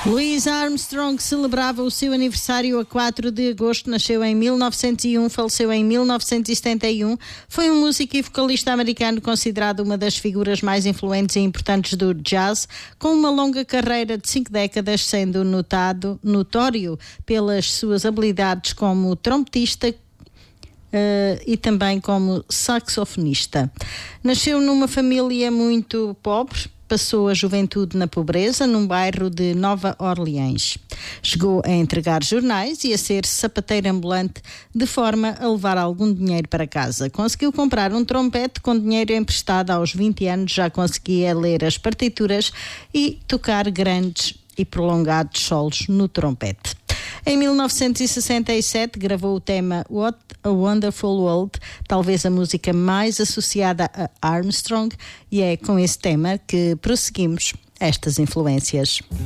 Louis Armstrong celebrava o seu aniversário a 4 de agosto. Nasceu em 1901, faleceu em 1971. Foi um músico e vocalista americano considerado uma das figuras mais influentes e importantes do jazz, com uma longa carreira de 5 décadas, sendo notório pelas suas habilidades como trompetista e também como saxofonista. Nasceu numa família muito pobre. Passou a juventude na pobreza, num bairro de Nova Orleans. Chegou a entregar jornais e a ser sapateiro ambulante, de forma a levar algum dinheiro para casa. Conseguiu comprar um trompete com dinheiro emprestado. Aos 20 anos já conseguia ler as partituras e tocar grandes e prolongados solos no trompete. Em 1967 gravou o tema What a Wonderful World, talvez a música mais associada a Armstrong, e é com esse tema que prosseguimos estas influências.